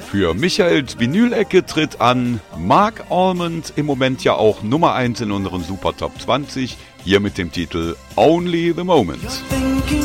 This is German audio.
Für Michaels Vinylecke tritt an Mark Almond, im Moment ja auch Nummer 1 in unseren Super Top 20, hier mit dem Titel Only the Moment.